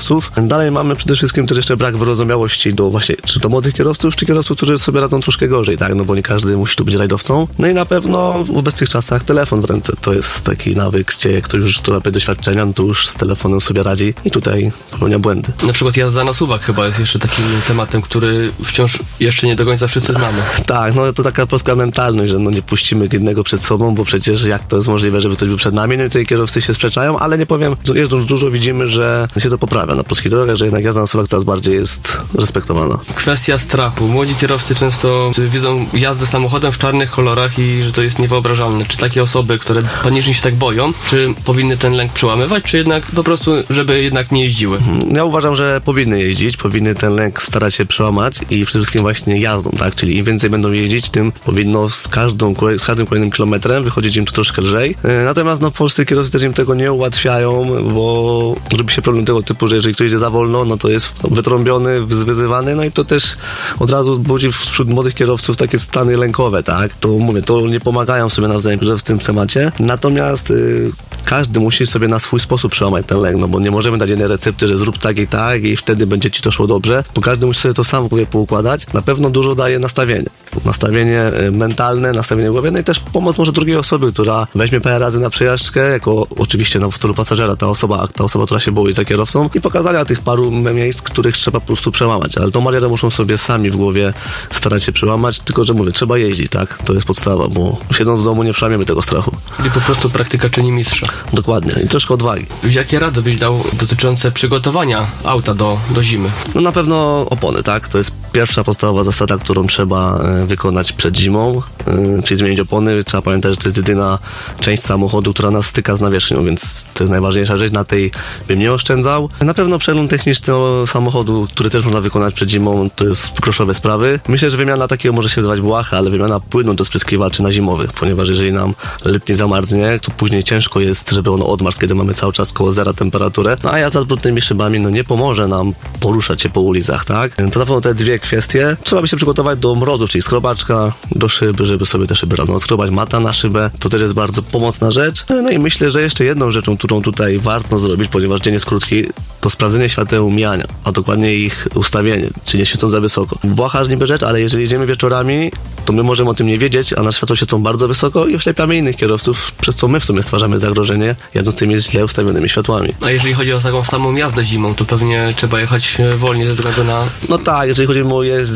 kierowców. Dalej mamy przede wszystkim też jeszcze brak wyrozumiałości do właśnie, czy to młodych kierowców, czy kierowców, którzy sobie radzą troszkę gorzej, tak, no bo nie każdy musi tu być rajdowcą. No i na pewno w obecnych czasach telefon w ręce, to jest taki nawyk, gdzie jak ktoś już trochę doświadczenia, no to już z telefonem sobie radzi i tutaj popełnia błędy. Na przykład jazda na suwak chyba jest jeszcze takim tematem, który wciąż jeszcze nie do końca wszyscy znamy. Tak, no to taka polska mentalność, że no nie puścimy jednego przed sobą, bo przecież jak to jest możliwe, żeby ktoś był przed nami, no i tutaj kierowcy się sprzeczają, ale nie powiem, jeżdżąc dużo widzimy, że się to poprawia na polskich drogach, że jednak jazda na suwak coraz bardziej jest respektowana. Kwestia strachu. Młodzi kierowcy często widzą jazdę samochodem w czarnych kolorach i że to jest niewyobrażalne. Czy takie osoby, które panicznie się tak boją, czy powinny ten lęk przełamywać, czy jednak po prostu, żeby jednak nie jeździły? Ja uważam, że powinny jeździć, powinny ten lęk starać się przełamać i przede wszystkim właśnie jazdą, tak? Czyli im więcej będą jeździć, tym powinno z każdym kolejnym kilometrem wychodzić im to troszkę lżej. Natomiast no polscy kierowcy też im tego nie ułatwiają, bo robi się problem tego typu, że jeżeli ktoś jedzie za wolno, no to jest wytrąbiony, wyzywany, no i to też od razu budzi wśród młodych kierowców takie stany lękowe, tak? To mówię, to nie pomagają sobie nawzajem w tym temacie. Natomiast każdy musi sobie na swój sposób przełamać ten lęk, no bo nie możemy dać jednej recepty, że zrób tak i wtedy będzie ci to szło dobrze, bo każdy musi sobie to sam poukładać. Na pewno dużo daje nastawienie mentalne, nastawienie głowy, no i też pomoc może drugiej osoby, która weźmie parę razy na przejażdżkę, jako oczywiście na fotelu pasażera, ta osoba, która się boi za kierowcą i pokazania tych paru miejsc, których trzeba po prostu przełamać, ale tą barierę muszą sobie sami w głowie starać się przełamać, tylko że mówię, trzeba jeździć, tak? To jest podstawa, bo siedząc w domu nie przełamiemy tego strachu. Czyli po prostu praktyka czyni mistrza. Dokładnie i troszkę odwagi. Jakie rady byś dał dotyczące przygotowania auta do zimy? No na pewno opony, tak? To jest pierwsza podstawowa zasada, którą trzeba wykonać przed zimą, czyli zmienić opony. Trzeba pamiętać, że to jest jedyna część samochodu, która nas styka z nawierzchnią, więc to jest najważniejsza rzecz. Na tej bym nie oszczędzał. Na pewno przegląd techniczny samochodu, który też można wykonać przed zimą, to jest groszowe sprawy. Myślę, że wymiana takiego może się wydawać błaha, ale wymiana płynu do spryskiwaczy na zimowy, ponieważ jeżeli nam letni zamarznie, to później ciężko jest, żeby ono odmarzł, kiedy mamy cały czas koło zera temperaturę. No a jazda z brudnymi szybami, no nie pomoże nam poruszać się po ulicach, tak? To na pewno te dwie kwestie. Trzeba by się przygotować do mrozów, czyli skrobaczka do szyby, żeby sobie te szyby rano odskrobać, mata na szybę. To też jest bardzo pomocna rzecz. No i myślę, że jeszcze jedną rzeczą, którą tutaj warto zrobić, ponieważ dzień jest krótki, to sprawdzenie świateł mijania, a dokładnie ich ustawienie, czy nie świecą za wysoko. Błahasz niby rzecz, ale jeżeli jedziemy wieczorami, to my możemy o tym nie wiedzieć, a nasze światła świecą bardzo wysoko i oślepiamy innych kierowców, przez co my w sumie stwarzamy zagrożenie, jadąc tymi źle ustawionymi światłami. A jeżeli chodzi o taką samą jazdę zimą, to pewnie trzeba jechać wolniej ze względu na... No tak, jeżeli chodzi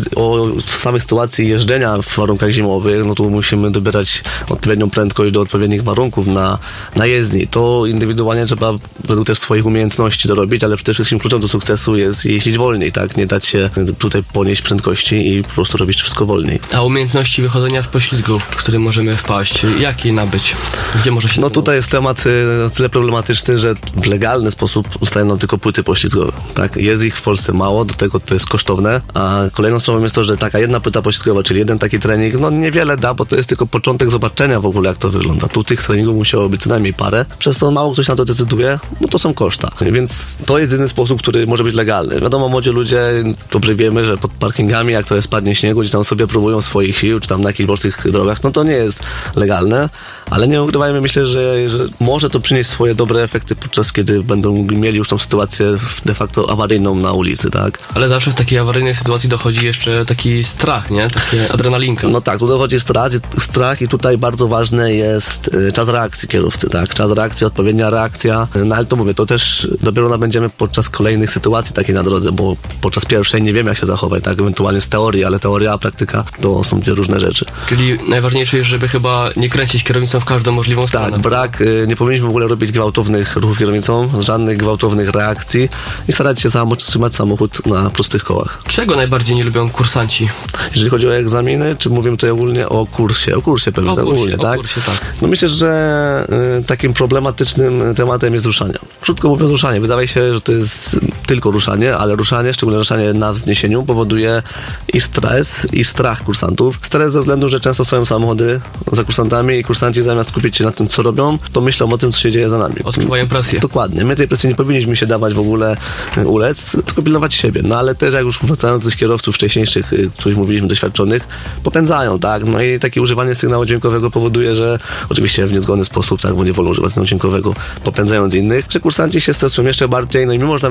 o same sytuacje jeżdżenia w warunkach zimowych, no to musimy dobierać odpowiednią prędkość do odpowiednich warunków na jezdni. To indywidualnie trzeba według też swoich umiejętności to robić, ale przede wszystkim kluczem do sukcesu jest jeździć wolniej, tak? Nie dać się tutaj ponieść prędkości i po prostu robić wszystko wolniej. A umiejętności wychodzenia z poślizgów, w które możemy wpaść, jak je nabyć? Gdzie może się... No tutaj jest temat tyle problematyczny, że w legalny sposób ustają nam tylko płyty poślizgowe, tak? Jest ich w Polsce mało, do tego to jest kosztowne, a kolejną sprawą jest to, że taka jedna płyta poślizgowa, czyli jeden taki trening, no niewiele da, bo to jest tylko początek zobaczenia w ogóle, jak to wygląda. Tu tych treningów musiało być co najmniej parę, przez to mało ktoś na to decyduje, no to są koszta. Więc to jest jedyny sposób, który może być legalny. Wiadomo, młodzi ludzie, dobrze wiemy, że pod parkingami, jak to spadnie śniegu, gdzie tam sobie próbują swoich sił, czy tam na jakichś prostych drogach, no to nie jest legalne, ale nie ukrywajmy, myślę, że może to przynieść swoje dobre efekty podczas kiedy będą mieli już tą sytuację de facto awaryjną na ulicy, tak? Ale zawsze w takiej awaryjnej sytuacji dochodzi jeszcze taki strach, nie? Takie adrenalinka. No tak, tu dochodzi strach i tutaj bardzo ważny jest czas reakcji kierowcy, tak? Czas reakcji, odpowiednia reakcja, no ale to mówię, to też dopiero nabędziemy podczas kolejnych sytuacji takiej na drodze, bo podczas pierwszej nie wiemy, jak się zachować, tak? Ewentualnie z teorii, ale teoria a praktyka to są dwie różne rzeczy. Czyli najważniejsze jest, żeby chyba nie kręcić kierownicą w każdą możliwą stronę. Tak, nie powinniśmy w ogóle robić gwałtownych ruchów kierownicą, żadnych gwałtownych reakcji i starać się trzymać samochód na prostych kołach. Czego najbardziej nie lubią kursanci? Jeżeli chodzi o egzaminy, czy mówimy tutaj ogólnie o kursie? O kursie pewnie, ogólnie, tak? Kursie, tak. No myślę, że takim problematycznym tematem jest ruszanie. Krótko mówiąc ruszanie. Wydaje się, że to jest tylko ruszanie, ale ruszanie, szczególnie ruszanie na wzniesieniu, powoduje i stres, i strach kursantów. Stres ze względu, że często stoją samochody za kursantami i kursanci zamiast skupić się na tym, co robią, to myślą o tym, co się dzieje za nami. Odczuwają presję. Dokładnie. My tej presji nie powinniśmy się dawać w ogóle ulec, tylko pilnować siebie. No ale też jak już wracając do tych kierowców wcześniejszych, których mówiliśmy, doświadczonych, popędzają, tak? No i takie używanie sygnału dźwiękowego powoduje, że oczywiście w niezgodny sposób, tak, bo nie wolno używać sygnału dźwiękowego, popędzając innych, że kursanci się stresują jeszcze bardziej, no i mimo, że nawet ktoś potrafi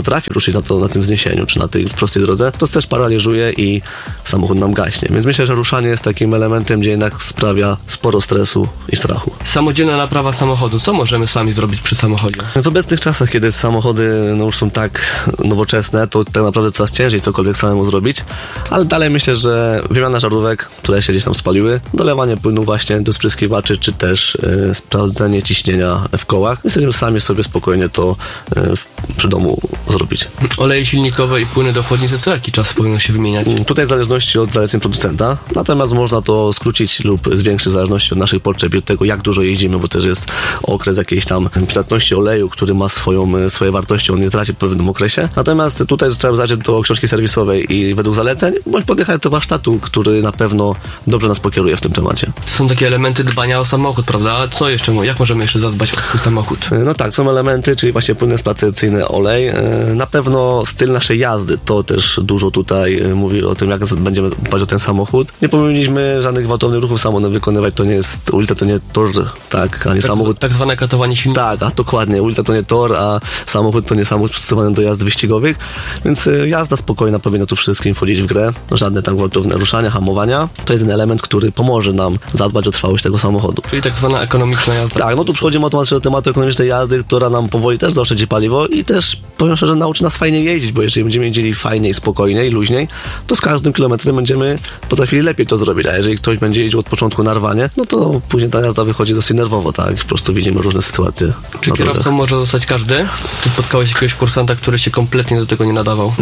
potrafi ruszyć na tym wzniesieniu, czy na tej prostej drodze, to też paraliżuje i samochód nam gaśnie. Więc myślę, że ruszanie jest takim elementem, gdzie jednak sprawia sporo stresu i strachu. Samodzielna naprawa samochodu. Co możemy sami zrobić przy samochodzie? W obecnych czasach, kiedy samochody już są tak nowoczesne, to tak naprawdę coraz ciężej cokolwiek samemu zrobić, ale dalej myślę, że wymiana żarówek, które się gdzieś tam spaliły, dolewanie płynu właśnie do spryskiwaczy, czy też sprawdzenie ciśnienia w kołach. Myślę, że sami sobie spokojnie to przy domu zrobić. Oleje silnikowe i płyny do chłodnicy co jaki czas powinno się wymieniać? Tutaj w zależności od zaleceń producenta, natomiast można to skrócić lub zwiększyć w zależności od naszych potrzeb i od tego, jak dużo jeździmy, bo też jest okres jakiejś tam przydatności oleju, który ma swoje wartości, on nie traci po pewnym okresie. Natomiast tutaj trzeba zajrzeć do książki serwisowej i według zaleceń, bądź podjechać do warsztatu, który na pewno dobrze nas pokieruje w tym temacie. To są takie elementy dbania o samochód, prawda? Co jeszcze, jak możemy jeszcze zadbać o swój samochód? No tak, są elementy, czyli właśnie płyn eksploatacyjny, olej. Na pewno styl naszej jazdy, to też dużo tutaj mówi o tym, jak będziemy dbać o ten samochód. Nie powinniśmy żadnych gwałtownych ruchów samochodem wykonywać, to nie jest ulica, to nie tor, tak, ani samochód. Tak zwane katowanie silnika. Tak, a dokładnie, ulica to nie tor, a samochód to nie samochód przystosowany do jazd wyścigowych, więc jazda spokojna powinna tu wszystkim wchodzić w grę. Żadne tam gwałtowne ruszania, hamowania. To jest ten element, który pomoże nam zadbać o trwałość tego samochodu. Czyli tak zwana ekonomiczna jazda. Tak, no tu przechodzimy automatycznie do tematu ekonomicznej jazdy, która nam powoli też zaoszczędzi paliwo i też, powiem szczerze, nauczy nas fajnie jeździć, bo jeżeli będziemy jeździli fajniej, spokojniej, luźniej, to z każdym kilometrem będziemy potrafili lepiej to zrobić, a jeżeli ktoś będzie jeździł od początku na rwanie, no to później ta jazda wychodzi dosyć nerwowo, tak? Po prostu widzimy różne sytuacje. Czy kierowcą może zostać każdy? Czy spotkałeś jakiegoś kursanta, który się kompletnie do tego nie nadawał?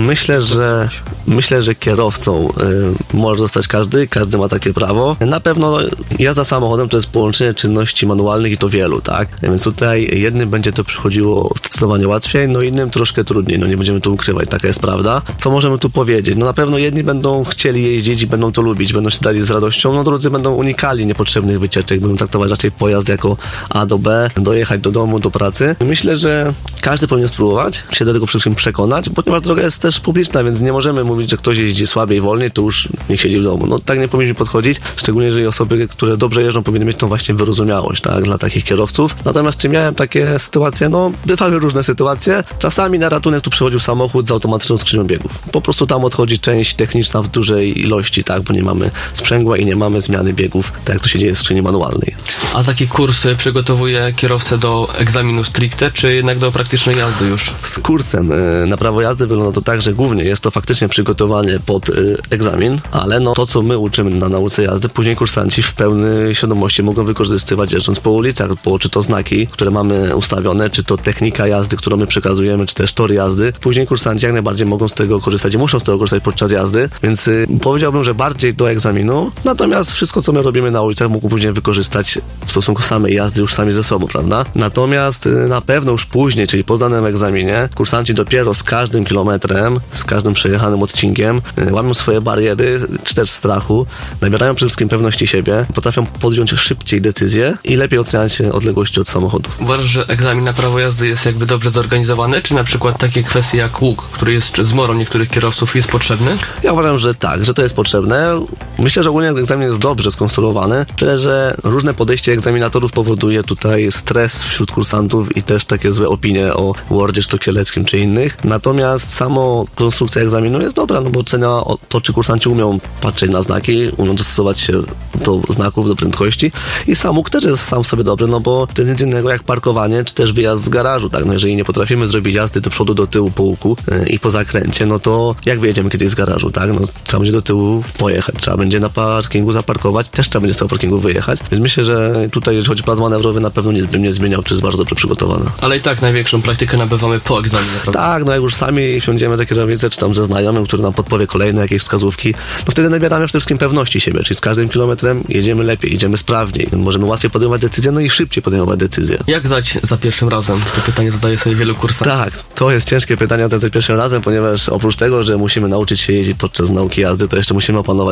Myślę, że kierowcą może zostać każdy ma takie prawo. Na pewno jazda samochodem to jest połączenie czynności manualnych i to wielu, tak? Więc tutaj jednym będzie to przychodziło zdecydowanie łatwiej, no innym troszkę trudniej, no nie będziemy tu ukrywać, taka jest prawda. Co możemy tu powiedzieć? No na pewno jedni będą chcieli jeździć i będą to lubić, będą się dali z radością, no drudzy będą unikali niepotrzebnych wycieczek, będą traktować raczej pojazd jako A do B, dojechać do domu, do pracy. Myślę, że każdy powinien spróbować, się do tego przede wszystkim przekonać, ponieważ droga jest też publiczna, więc nie możemy mówić, że ktoś jeździ słabiej, wolniej, to już niech siedzi w domu. No tak nie powinniśmy podchodzić, szczególnie jeżeli osoby, które dobrze jeżdżą, powinny mieć tą właśnie wyrozumiałość, tak, dla takich kierowców. Natomiast czy miałem takie sytuacje? No bywały różne sytuacje. Czasami na ratunek tu przychodził samochód z automatyczną skrzynią biegów. Po prostu tam odchodzi część techniczna w dużej ilości, tak, bo nie mamy sprzęgła i nie mamy zmiany biegów, tak jak to się dzieje w skrzyni manualnej. A taki kurs przygotowuje kierowcę do egzaminu stricte, czy jednak do praktycznej jazdy już? Z kursem na prawo jazdy wygląda to tak, że głównie jest to faktycznie przygotowanie pod egzamin, ale no to, co my uczymy na nauce jazdy, później kursanci w pełnej świadomości mogą wykorzystywać jeżdżąc po ulicach, czy to znaki, które mamy ustawione, czy to technika jazdy, którą my przekazujemy, czy też tor jazdy. Później kursanci jak najbardziej mogą z tego korzystać i muszą z tego korzystać podczas jazdy, więc powiedziałbym, że bardziej do egzaminu, natomiast wszystko, co my robimy na ulicach, mógł później wykorzystać w stosunku samej jazdy już sami ze sobą, prawda? Natomiast na pewno już później, czyli po zdanym egzaminie, kursanci dopiero z każdym kilometrem, z każdym przejechanym odcinkiem łamią swoje bariery, czy też strachu, nabierają przede wszystkim pewności siebie, potrafią podjąć szybciej decyzje i lepiej oceniać odległości od samochodów. Uważasz, że egzamin na prawo jazdy jest jakby dobrze zorganizowany, czy na przykład takie kwestie jak łuk, który jest zmorą niektórych kierowców, jest potrzebny? Ja uważam, że tak, że to jest potrzebne. Myślę, że ogólnie egzamin jest dobrze skonstruowany, tyle że różne podejście egzaminatorów powoduje tutaj stres wśród kursantów i też takie złe opinie o Wordzie Sztokieleckim czy innych. Natomiast samo konstrukcja egzaminu jest dobra, no bo ocenia to, czy kursanci umią patrzeć na znaki, umią dostosować się do znaków, do prędkości i sam łuk też jest sam w sobie dobry, no bo to jest nic innego jak parkowanie, czy też wyjazd z garażu, tak? No jeżeli nie potrafimy zrobić jazdy do przodu, do tyłu po łuku i po zakręcie, no to jak wyjedziemy kiedyś z garażu, tak? No trzeba będzie do tyłu pojechać, trzeba będzie na parkingu zaparkować, też trzeba będzie z tego parkingu wyjechać, więc myślę, że tutaj jeżeli chodzi o pas manewrowy, na pewno nic bym nie zmieniał, czy jest bardzo dobrze przygotowane. Ale i tak największą praktykę nabywamy po egzaminie, prawda? Tak, no jak już sami wsiądziemy za kierownicę, czy tam ze znajomym, który nam podpowie kolejne jakieś wskazówki, no wtedy nabieramy przede wszystkim pewności siebie, czyli z każdym kilometrem jedziemy lepiej, jedziemy sprawniej, możemy łatwiej podejmować decyzje, no i szybciej podejmować decyzje. Jak zdać za pierwszym razem? To pytanie zadaje sobie wielu kursantów. Tak, to jest ciężkie pytanie za pierwszym razem, ponieważ oprócz tego, że musimy nauczyć się jeździć podczas nauki jazdy, to jeszcze musimy opanować emocje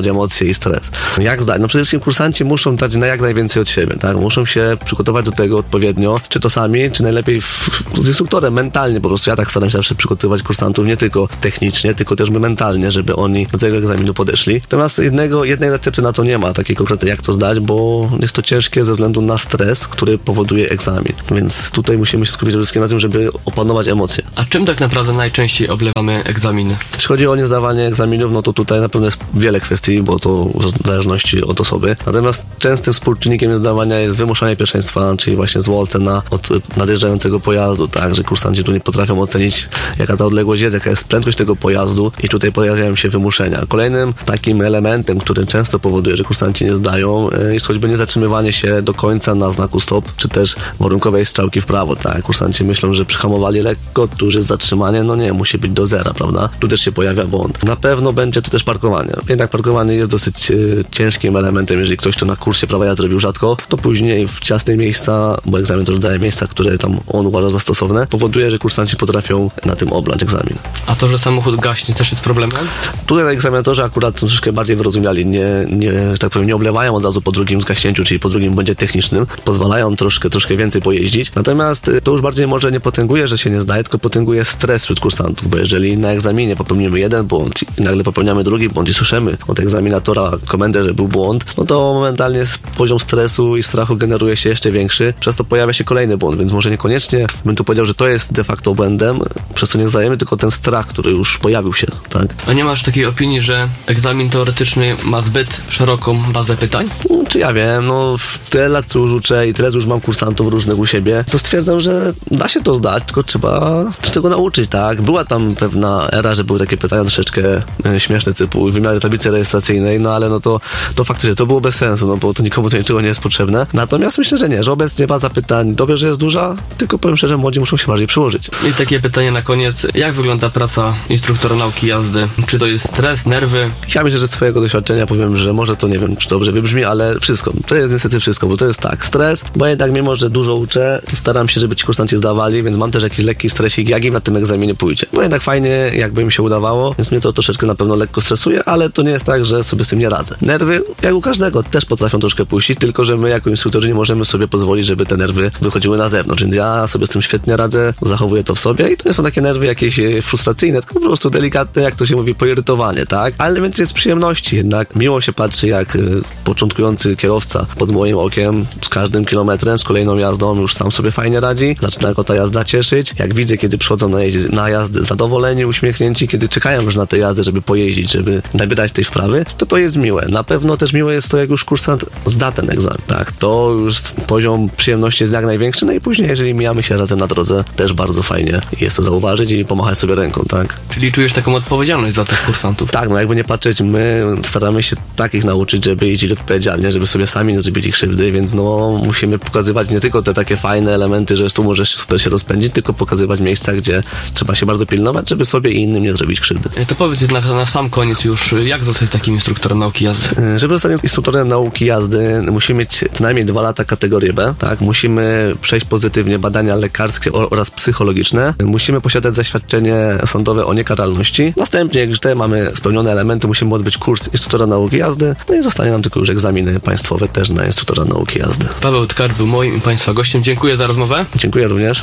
emocje i stres. Jak zdać? No przede wszystkim kursanci muszą dać jak najwięcej od siebie, tak? Muszą się przygotować do tego odpowiednio, czy to sami, czy najlepiej z instruktorem, mentalnie po prostu. Ja tak staram się zawsze przygotowywać kursantów nie tylko technicznie, tylko też mentalnie, żeby oni do tego egzaminu podeszli. Natomiast jednej recepty na to nie ma, takiej konkretnej jak to zdać, bo jest to ciężkie ze względu na stres, który powoduje egzamin. Więc tutaj musimy się skupić przede wszystkim na tym, żeby opanować emocje. A czym tak naprawdę najczęściej oblewamy egzaminy? Jeśli chodzi o niezdawanie egzaminów, no to tutaj na pewno jest wiele kwestii, bo to w zależności od osoby. Natomiast częstym współczynnikiem niezdawania jest wymuszanie pierwszeństwa, czyli właśnie zła ocena od nadjeżdżającego pojazdu, tak, że kursanci tu nie potrafią ocenić, jaka ta odległość jest, jaka jest prędkość tego pojazdu i tutaj pojawiają się wymuszenia. Kolejnym takim elementem, który często powoduje, że kursanci nie zdają, jest choćby niezatrzymywanie się do końca na znaku stop, czy też warunkowej strzałki w prawo, tak. Kursanci myślą, że przyhamowali lekko, tu już jest zatrzymanie, no nie, musi być do zera, prawda? Tu też się pojawia błąd. Na pewno będzie to też parkowanie. Jednak parkowanie jest dosyć ciężkim elementem, jeżeli ktoś to na kursie prawa jazdy robił rzadko, to później w ciasne miejsca, bo egzamin to już daje miejsca, które tam on uważa za stosowne, powoduje, że kursanci potrafią na tym oblać egzamin. A to, że samochód gaśnie, też jest problemem? Tutaj egzaminatorzy akurat są troszkę bardziej wyrozumiali, że tak powiem, nie oblewają od razu po drugim zgaśnięciu, czyli po drugim błędzie technicznym, pozwalają troszkę więcej pojeździć. Natomiast to już bardziej może nie potęguje, że się nie zdaje, tylko potęguje stres wśród kursantów, bo jeżeli na egzaminie popełnimy jeden błąd i nagle popełniamy drugi błąd i słyszymy od egzaminatora komendę, że był błąd, no to momentalnie poziom stresu i strachu generuje się jeszcze większy, przez to pojawia się kolejny błąd, więc może niekoniecznie bym tu powiedział, że to jest de facto błędem, przez co nie zdajemy, tylko ten strach, który już pojawił się, tak? A nie masz takiej opinii, że egzamin teoretyczny ma zbyt szeroką bazę pytań? Czy ja wiem, no tyle lat co już uczę i tyle co już mam kursantów różnych u siebie, to stwierdzam, że da się to zdać, tylko trzeba się tego nauczyć, tak? Była tam pewna era, że były takie pytania troszeczkę śmieszne, typu wymiary tablicy rejestracyjnej, no ale no to faktycznie to było bez sensu, no bo to nikomu to niczego nie jest potrzebne. Natomiast myślę, że nie, że obecnie baza pytań dobrze, że jest duża, tylko powiem szczerze, młodzi muszą się bardziej przyłożyć. I takie pytanie na koniec, jak wygląda praca instruktora nauki jazdy? Czy to jest stres, nerwy? Ja myślę, że z swojego doświadczenia powiem, że może to nie wiem, czy dobrze wybrzmi, ale wszystko. To jest niestety wszystko, bo to jest tak, stres, bo jednak mimo, że dużo uczę, to staram się, żeby ci kursanci zdawali, więc mam też jakiś lekki stresik, jak im na tym egzaminie pójdzie. Bo jednak fajnie, jakby im się udawało, więc mnie to troszeczkę na pewno lekko stresuje, ale to nie jest tak, że sobie z tym nie radzę. Nerwy, jak u każdego, też potrafią troszkę puścić, tylko że my jako instruktorzy nie możemy sobie pozwolić, żeby te nerwy wychodziły na zewnątrz, więc ja sobie z tym świetnie radzę, zachowuję to w sobie i to nie są takie nerwy jakieś frustracyjne, tylko po prostu delikatne, jak to się mówi, poirytowanie, tak? Ale więc jest przyjemności, jednak miło się patrzy, jak początkujący kierowca pod moim okiem z każdym kilometrem, z kolejną jazdą już sam sobie fajnie radzi, zaczyna go ta jazda cieszyć, jak widzę, kiedy przychodzą na jazdę zadowoleni, uśmiechnięci, kiedy czekają już na tę jazdę, żeby pojeździć, żeby nabierać tej wprawy, to jest miłe. Na pewno też miłe jest to, jak już kursant zda ten egzamin, tak? To już poziom przyjemności jest jak największy, no i później, jeżeli mijamy się razem na drodze, też bardzo fajnie jest to zauważyć i pomachać sobie ręką, tak? Czyli czujesz taką odpowiedzialność za tych kursantów? Tak, no jakby nie patrzeć, my staramy się takich nauczyć, żeby jeździli odpowiedzialnie, żeby sobie sami nie zrobili krzywdy, więc no musimy pokazywać nie tylko te takie fajne elementy, że tu możesz super się rozpędzić, tylko pokazywać miejsca, gdzie trzeba się bardzo pilnować, żeby sobie i innym nie zrobić krzywdy. To powiedz jednak na sam koniec już, jak zostać takim instruktorem nauki jazdy? Żeby zostać instruktorem nauki jazdy, musimy mieć co najmniej 2 lata kategorię B, tak? Musimy przejść pozytywnie badania lekarskie oraz psychologiczne. Musimy posiadać zaświadczenie sądowe o niekaralności. Następnie, jak już te mamy spełnione elementy, musimy odbyć kurs instruktora nauki jazdy, no i zostanie nam tylko już egzaminy państwowe też na instruktora nauki jazdy. Paweł Tkacz był moim i Państwa gościem. Dziękuję za rozmowę. Dziękuję również.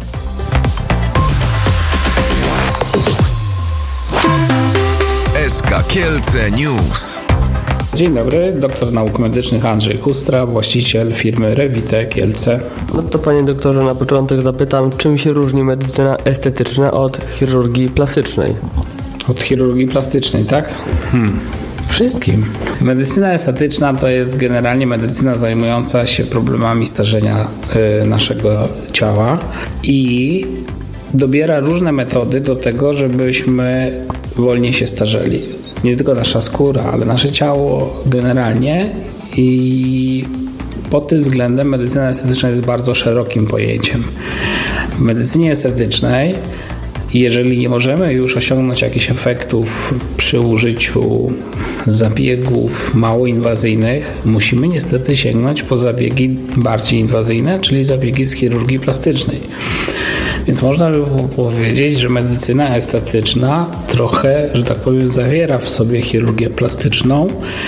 SK Kielce News. Dzień dobry, doktor nauk medycznych Andrzej Kustra, właściciel firmy Revite Kielce. No to panie doktorze, na początek zapytam, czym się różni medycyna estetyczna od chirurgii plastycznej? Od chirurgii plastycznej, tak? Wszystkim. Medycyna estetyczna to jest generalnie medycyna zajmująca się problemami starzenia naszego ciała i dobiera różne metody do tego, żebyśmy wolniej się starzeli. Nie tylko nasza skóra, ale nasze ciało generalnie i pod tym względem medycyna estetyczna jest bardzo szerokim pojęciem. W medycynie estetycznej, jeżeli nie możemy już osiągnąć jakichś efektów przy użyciu zabiegów mało inwazyjnych, musimy niestety sięgnąć po zabiegi bardziej inwazyjne, czyli zabiegi z chirurgii plastycznej. Więc można by było powiedzieć, że medycyna estetyczna trochę, że tak powiem, zawiera w sobie chirurgię plastyczną,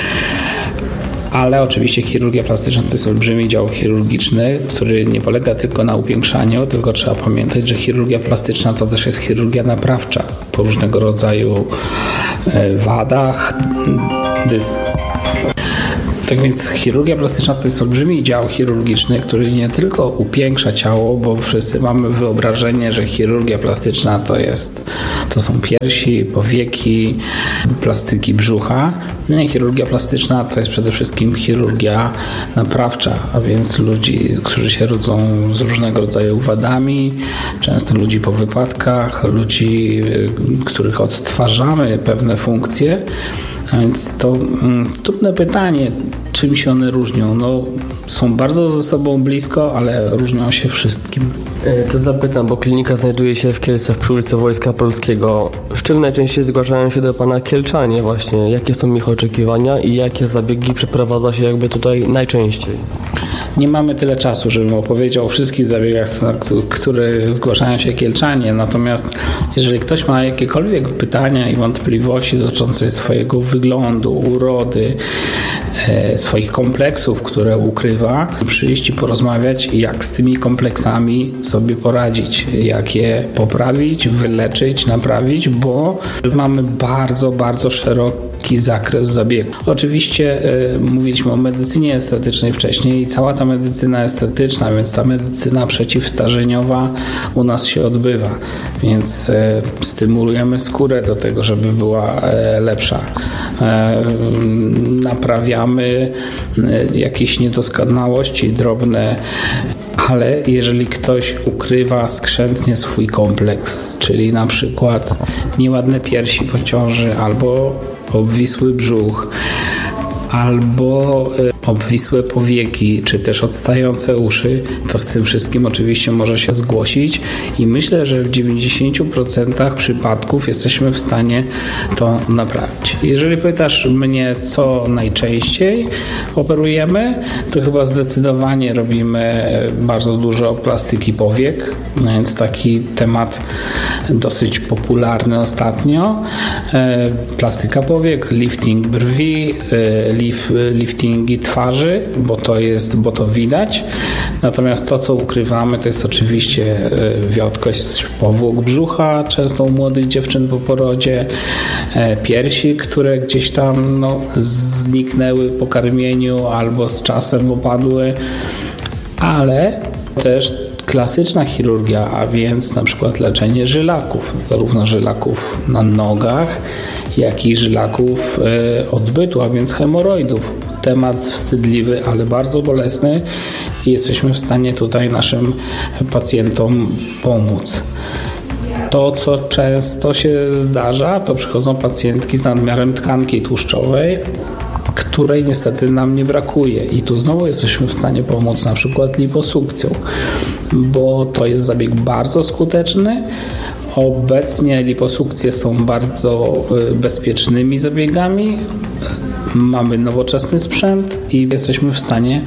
ale oczywiście chirurgia plastyczna to jest olbrzymi dział chirurgiczny, który nie polega tylko na upiększaniu, tylko trzeba pamiętać, że chirurgia plastyczna to też jest chirurgia naprawcza po różnego rodzaju wadach. Tak więc chirurgia plastyczna to jest olbrzymi dział chirurgiczny, który nie tylko upiększa ciało, bo wszyscy mamy wyobrażenie, że chirurgia plastyczna to są piersi, powieki, plastyki brzucha. Nie, chirurgia plastyczna to jest przede wszystkim chirurgia naprawcza, a więc ludzi, którzy się rodzą z różnego rodzaju wadami, często ludzi po wypadkach, ludzi, których odtwarzamy pewne funkcje. A więc to trudne pytanie, czym się one różnią. No, są bardzo ze sobą blisko, ale różnią się wszystkim. To zapytam, bo klinika znajduje się w Kielcach przy ulicy Wojska Polskiego. Z czym najczęściej zgłaszają się do pana kielczanie właśnie? Jakie są ich oczekiwania i jakie zabiegi przeprowadza się jakby tutaj najczęściej? Nie mamy tyle czasu, żebym opowiedział o wszystkich zabiegach, na które zgłaszają się kielczanie. Natomiast jeżeli ktoś ma jakiekolwiek pytania i wątpliwości dotyczące swojego wyglądu, urody, swoich kompleksów, które ukrywa, przyjść i porozmawiać, jak z tymi kompleksami sobie poradzić, jak je poprawić, wyleczyć, naprawić, bo mamy bardzo, bardzo szeroki zakres zabiegów. Oczywiście mówiliśmy o medycynie estetycznej wcześniej i cała ta medycyna estetyczna, więc ta medycyna przeciwstarzeniowa u nas się odbywa, więc stymulujemy skórę do tego, żeby była lepsza. Naprawiamy jakieś niedoskonałości drobne, ale jeżeli ktoś ukrywa skrzętnie swój kompleks, czyli na przykład nieładne piersi po ciąży albo obwisły brzuch, albo obwisłe powieki, czy też odstające uszy, to z tym wszystkim oczywiście może się zgłosić i myślę, że w 90% przypadków jesteśmy w stanie to naprawić. Jeżeli pytasz mnie, co najczęściej operujemy, to chyba zdecydowanie robimy bardzo dużo plastyki powiek, więc taki temat dosyć popularny ostatnio. Plastyka powiek, lifting brwi, liftingi twarzy, bo to widać. Natomiast to, co ukrywamy, to jest oczywiście wiotkość powłok brzucha, często u młodych dziewczyn po porodzie, piersi, które gdzieś tam zniknęły po karmieniu albo z czasem opadły, ale też klasyczna chirurgia, a więc na przykład leczenie żylaków, zarówno żylaków na nogach, jak i żylaków odbytu, a więc hemoroidów. Temat wstydliwy, ale bardzo bolesny i jesteśmy w stanie tutaj naszym pacjentom pomóc. To, co często się zdarza, to przychodzą pacjentki z nadmiarem tkanki tłuszczowej, której niestety nam nie brakuje i tu znowu jesteśmy w stanie pomóc na przykład liposukcją, bo to jest zabieg bardzo skuteczny. Obecnie liposukcje są bardzo bezpiecznymi zabiegami. Mamy nowoczesny sprzęt i jesteśmy w stanie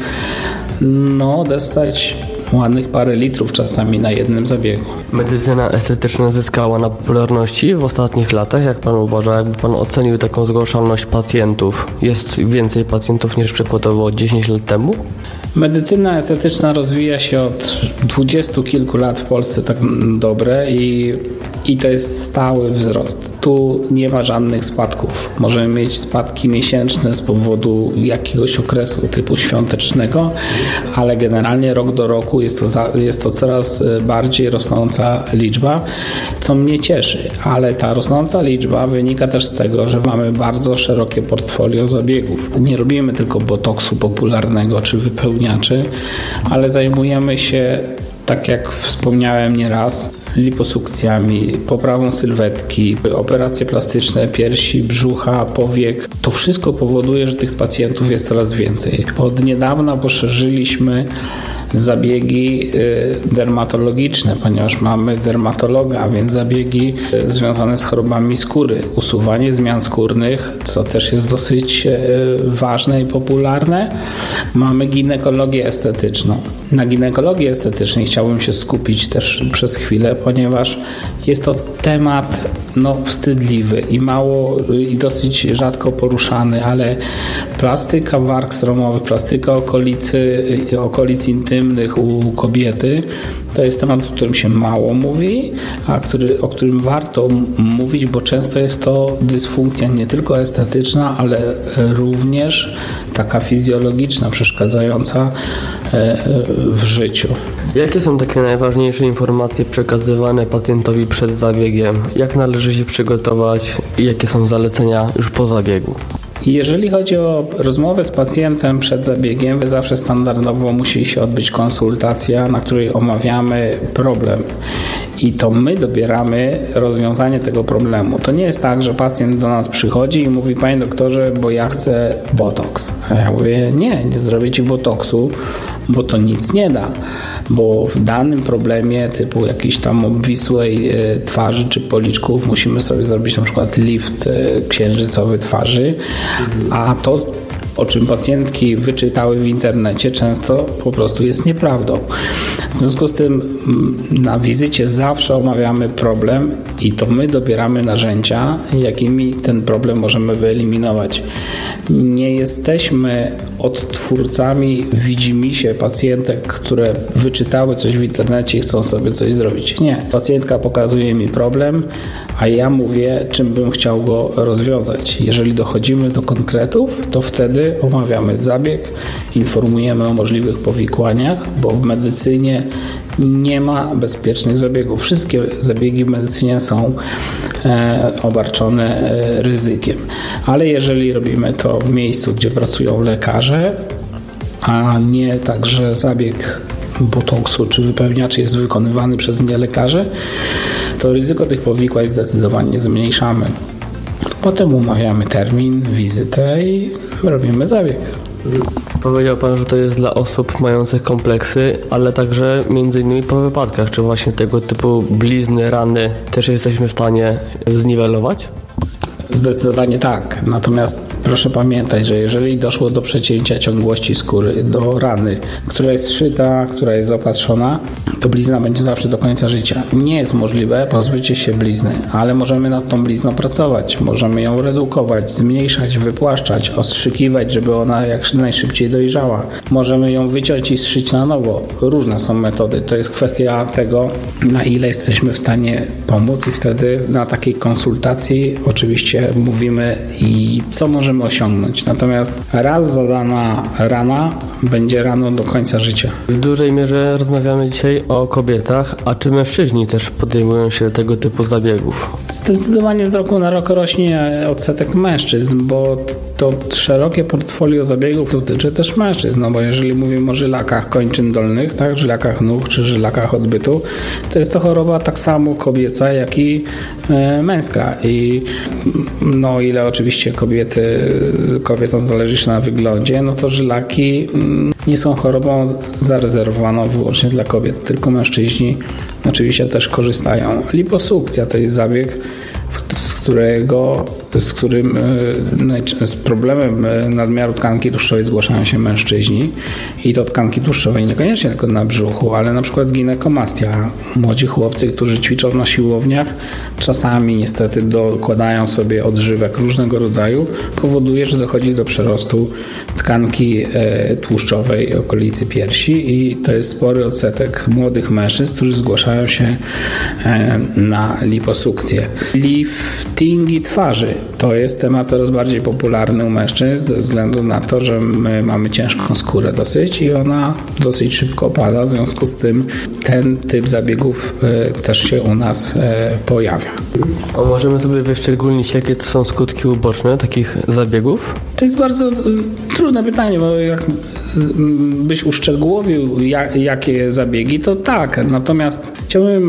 dostać ładnych parę litrów czasami na jednym zabiegu. Medycyna estetyczna zyskała na popularności w ostatnich latach. Jak pan uważa, jakby pan ocenił taką zgłaszalność pacjentów? Jest więcej pacjentów niż przykładowo 10 lat temu? Medycyna estetyczna rozwija się od 20 kilku lat w Polsce tak dobre i to jest stały wzrost. Tu nie ma żadnych spadków. Możemy mieć spadki miesięczne z powodu jakiegoś okresu typu świątecznego, ale generalnie rok do roku jest to coraz bardziej rosnąca liczba, co mnie cieszy. Ale ta rosnąca liczba wynika też z tego, że mamy bardzo szerokie portfolio zabiegów. Nie robimy tylko botoksu popularnego czy wypełniaczy, ale zajmujemy się, tak jak wspomniałem nieraz, liposukcjami, poprawą sylwetki, operacje plastyczne piersi, brzucha, powiek. To wszystko powoduje, że tych pacjentów jest coraz więcej. Od niedawna poszerzyliśmy zabiegi dermatologiczne, ponieważ mamy dermatologa, a więc zabiegi związane z chorobami skóry, usuwanie zmian skórnych, co też jest dosyć ważne i popularne. Mamy ginekologię estetyczną. Na ginekologii estetycznej chciałbym się skupić też przez chwilę, ponieważ jest to temat wstydliwy i dosyć rzadko poruszany, ale plastyka warg sromowych, plastyka okolic intymnych u kobiety to jest temat, o którym się mało mówi, a o którym warto mówić, bo często jest to dysfunkcja nie tylko estetyczna, ale również taka fizjologiczna, przeszkadzająca w życiu. Jakie są takie najważniejsze informacje przekazywane pacjentowi przed zabiegiem? Jak należy się przygotować i jakie są zalecenia już po zabiegu? Jeżeli chodzi o rozmowę z pacjentem przed zabiegiem, zawsze standardowo musi się odbyć konsultacja, na której omawiamy problem. I to my dobieramy rozwiązanie tego problemu. To nie jest tak, że pacjent do nas przychodzi i mówi: panie doktorze, bo ja chcę botoks. A ja mówię: nie zrobię ci botoksu, bo to nic nie da. Bo w danym problemie typu jakiejś tam obwisłej twarzy czy policzków musimy sobie zrobić na przykład lift księżycowy twarzy, a to, o czym pacjentki wyczytały w internecie, często po prostu jest nieprawdą. W związku z tym na wizycie zawsze omawiamy problem i to my dobieramy narzędzia, jakimi ten problem możemy wyeliminować. Nie jesteśmy odtwórcami widzimisię pacjentek, które wyczytały coś w internecie i chcą sobie coś zrobić. Nie. Pacjentka pokazuje mi problem, a ja mówię, czym bym chciał go rozwiązać. Jeżeli dochodzimy do konkretów, to wtedy omawiamy zabieg, informujemy o możliwych powikłaniach, bo w medycynie nie ma bezpiecznych zabiegów. Wszystkie zabiegi w medycynie są obarczone ryzykiem. Ale jeżeli robimy to w miejscu, gdzie pracują lekarze, a nie tak, że zabieg botoksu czy wypełniaczy jest wykonywany przez nielekarze, to ryzyko tych powikłań zdecydowanie zmniejszamy. Potem umawiamy termin, wizytę i robimy zabieg. Powiedział Pan, że to jest dla osób mających kompleksy, ale także między innymi po wypadkach. Czy właśnie tego typu blizny, rany też jesteśmy w stanie zniwelować? Zdecydowanie tak. Natomiast proszę pamiętać, że jeżeli doszło do przecięcia ciągłości skóry, do rany, która jest zszyta, która jest zaopatrzona, to blizna będzie zawsze do końca życia. Nie jest możliwe pozbycie się blizny, ale możemy nad tą blizną pracować. Możemy ją redukować, zmniejszać, wypłaszczać, ostrzykiwać, żeby ona jak najszybciej dojrzała. Możemy ją wyciąć i zszyć na nowo. Różne są metody. To jest kwestia tego, na ile jesteśmy w stanie pomóc i wtedy na takiej konsultacji oczywiście mówimy i co możemy osiągnąć. Natomiast raz zadana rana będzie raną do końca życia. W dużej mierze rozmawiamy dzisiaj o kobietach, a czy mężczyźni też podejmują się tego typu zabiegów? Zdecydowanie z roku na rok rośnie odsetek mężczyzn, bo to szerokie portfolio zabiegów dotyczy też mężczyzn, bo jeżeli mówimy o żylakach kończyn dolnych, tak, żylakach nóg czy żylakach odbytu, to jest to choroba tak samo kobieca, jak i męska. I o ile oczywiście kobietom zależy się na wyglądzie, to żylaki nie są chorobą zarezerwowaną wyłącznie dla kobiet, tylko mężczyźni oczywiście też korzystają. Liposukcja to jest zabieg, z problemem nadmiaru tkanki tłuszczowej zgłaszają się mężczyźni i to tkanki tłuszczowej niekoniecznie tylko na brzuchu, ale na przykład ginekomastia. Młodzi chłopcy, którzy ćwiczą na siłowniach, czasami niestety dokładają sobie odżywek różnego rodzaju, powoduje, że dochodzi do przerostu tkanki tłuszczowej okolicy piersi i to jest spory odsetek młodych mężczyzn, którzy zgłaszają się na liposukcję. Liftingi twarzy to jest temat coraz bardziej popularny u mężczyzn ze względu na to, że my mamy ciężką skórę dosyć i ona dosyć szybko opada, w związku z tym ten typ zabiegów też się u nas pojawia. A możemy sobie wyszczególnić, jakie to są skutki uboczne takich zabiegów? To jest bardzo trudne pytanie, bo jak byś uszczegółowił jakie zabiegi, to tak. Natomiast chciałbym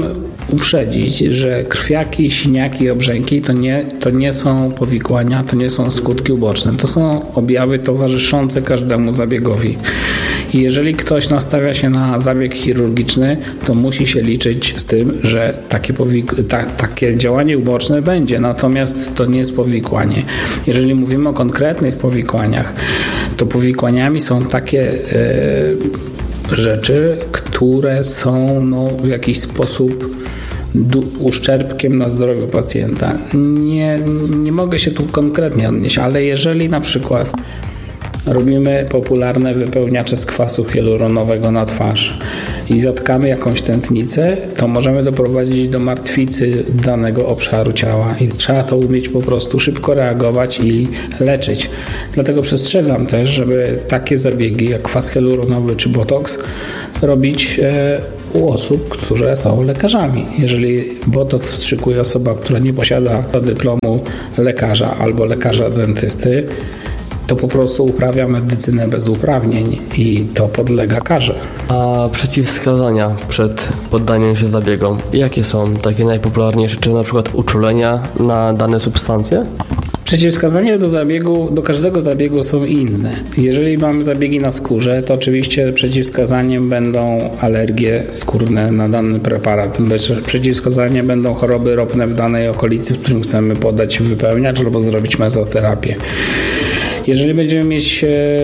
uprzedzić, że krwiaki, siniaki, obrzęki to nie są powikłania, to nie są skutki uboczne. To są objawy towarzyszące każdemu zabiegowi. I jeżeli ktoś nastawia się na zabieg chirurgiczny, to musi się liczyć z tym, że takie działanie uboczne będzie, natomiast to nie jest powikłanie. Jeżeli mówimy o konkretnych powikłaniach, to powikłaniami są takie rzeczy, które są w jakiś sposób uszczerbkiem na zdrowiu pacjenta. Nie mogę się tu konkretnie odnieść, ale jeżeli na przykład robimy popularne wypełniacze z kwasu hialuronowego na twarz i zatkamy jakąś tętnicę, to możemy doprowadzić do martwicy danego obszaru ciała i trzeba to umieć po prostu szybko reagować i leczyć. Dlatego przestrzegam też, żeby takie zabiegi jak kwas hialuronowy czy botoks robić u osób, które są lekarzami. Jeżeli botoks wstrzykuje osoba, która nie posiada dyplomu lekarza albo lekarza dentysty, to po prostu uprawia medycynę bez uprawnień i to podlega karze. A przeciwwskazania przed poddaniem się zabiegom, jakie są takie najpopularniejsze? Czy na przykład uczulenia na dane substancje? Przeciwwskazania do każdego zabiegu są inne. Jeżeli mamy zabiegi na skórze, to oczywiście przeciwwskazaniem będą alergie skórne na dany preparat. Przeciwwskazaniem będą choroby ropne w danej okolicy, w którym chcemy podać wypełniacz albo zrobić mezoterapię. Jeżeli będziemy mieć,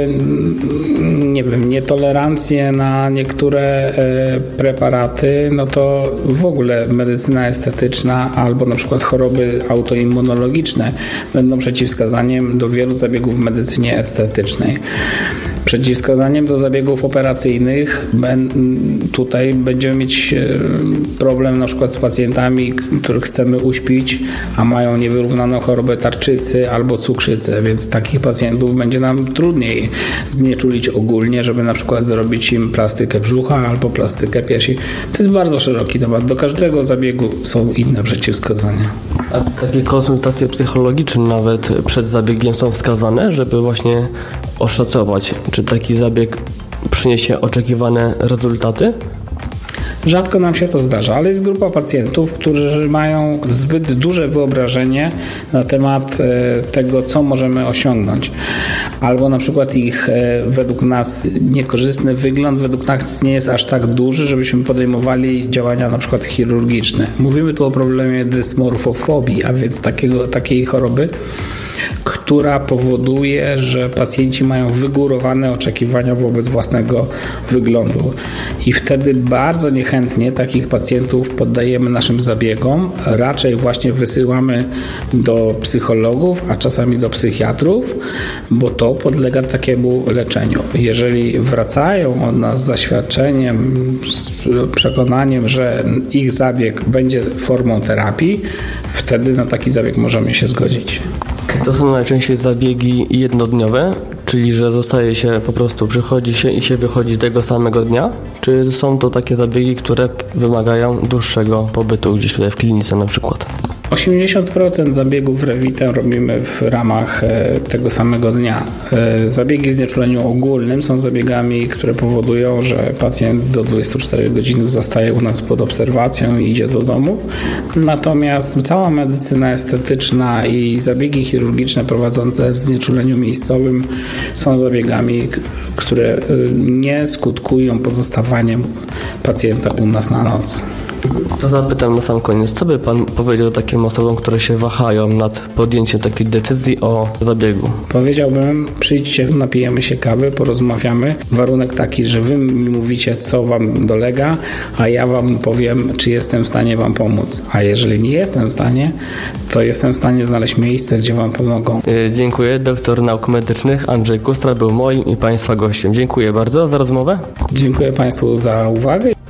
nietolerancję na niektóre preparaty, no to w ogóle medycyna estetyczna albo na przykład choroby autoimmunologiczne będą przeciwwskazaniem do wielu zabiegów w medycynie estetycznej. Przeciwwskazaniem do zabiegów operacyjnych tutaj będziemy mieć problem na przykład z pacjentami, których chcemy uśpić, a mają niewyrównaną chorobę tarczycy albo cukrzycę, więc takich pacjentów będzie nam trudniej znieczulić ogólnie, żeby na przykład zrobić im plastykę brzucha albo plastykę piersi. To jest bardzo szeroki temat. Do każdego zabiegu są inne przeciwwskazania. A takie konsultacje psychologiczne nawet przed zabiegiem są wskazane, żeby właśnie oszacować, czy taki zabieg przyniesie oczekiwane rezultaty? Rzadko nam się to zdarza, ale jest grupa pacjentów, którzy mają zbyt duże wyobrażenie na temat tego, co możemy osiągnąć. Albo na przykład ich według nas niekorzystny wygląd według nas nie jest aż tak duży, żebyśmy podejmowali działania na przykład chirurgiczne. Mówimy tu o problemie dysmorfofobii, a więc takiej choroby, która powoduje, że pacjenci mają wygórowane oczekiwania wobec własnego wyglądu. I wtedy bardzo niechętnie takich pacjentów poddajemy naszym zabiegom. Raczej właśnie wysyłamy do psychologów, a czasami do psychiatrów, bo to podlega takiemu leczeniu. Jeżeli wracają od nas z zaświadczeniem, z przekonaniem, że ich zabieg będzie formą terapii, wtedy na taki zabieg możemy się zgodzić. To są najczęściej zabiegi jednodniowe, czyli że zostaje się po prostu, przychodzi się i się wychodzi tego samego dnia? Czy są to takie zabiegi, które wymagają dłuższego pobytu gdzieś tutaj w klinice na przykład? 80% zabiegów Revitem robimy w ramach tego samego dnia. Zabiegi w znieczuleniu ogólnym są zabiegami, które powodują, że pacjent do 24 godzin zostaje u nas pod obserwacją i idzie do domu. Natomiast cała medycyna estetyczna i zabiegi chirurgiczne prowadzące w znieczuleniu miejscowym są zabiegami, które nie skutkują pozostawaniem pacjenta u nas na noc. To zapytam na sam koniec, co by Pan powiedział takim osobom, które się wahają nad podjęciem takiej decyzji o zabiegu? Powiedziałbym, przyjdźcie, napijemy się kawy, porozmawiamy. Warunek taki, że Wy mi mówicie, co Wam dolega, a ja Wam powiem, czy jestem w stanie Wam pomóc. A jeżeli nie jestem w stanie, to jestem w stanie znaleźć miejsce, gdzie Wam pomogą. Dziękuję. Doktor nauk medycznych Andrzej Kustra był moim i Państwa gościem. Dziękuję bardzo za rozmowę. Dziękuję Państwu za uwagę.